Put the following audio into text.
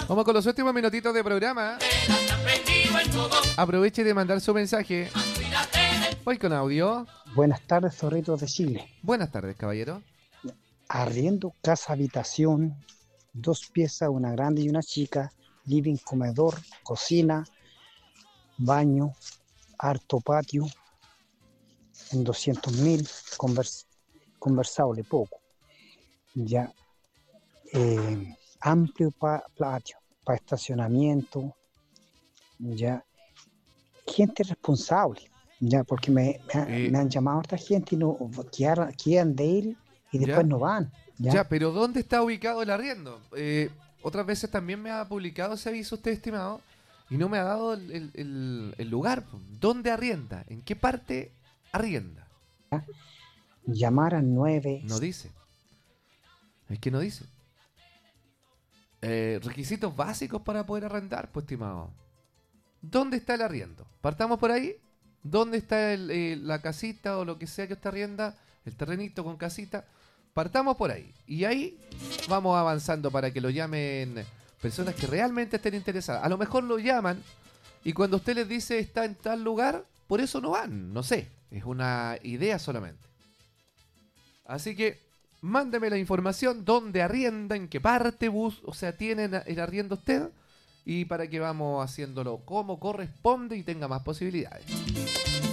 Vamos con los últimos minutitos de programa. Aproveche de mandar su mensaje. Voy con audio. Buenas tardes, zorritos de Chile. Buenas tardes, caballero. Arriendo casa habitación, 2 piezas, una grande y una chica, living, comedor, cocina, baño, harto patio, en 200.000, conversable poco. Ya, amplio patio para estacionamiento, ya, gente responsable, ya, porque me han llamado a otra gente y no quedan de ir y después ¿Ya? no van. Ya, pero ¿dónde está ubicado el arriendo? Otras veces también me ha publicado ese aviso usted, estimado, y no me ha dado el lugar. ¿Dónde arrienda? ¿En qué parte arrienda? Llamar al 9. No dice. Es que no dice. Requisitos básicos para poder arrendar, pues, estimado. ¿Dónde está el arriendo? Partamos por ahí. ¿Dónde está la casita o lo que sea que usted arrienda? El terrenito con casita. Partamos por ahí. Y ahí vamos avanzando para que lo llamen personas que realmente estén interesadas. A lo mejor lo llaman y cuando usted les dice está en tal lugar, por eso no van. No sé. Es una idea solamente. Así que mándeme la información. ¿Dónde arrienda? ¿En qué parte tienen el arriendo usted? Y para que vamos haciéndolo como corresponde y tenga más posibilidades.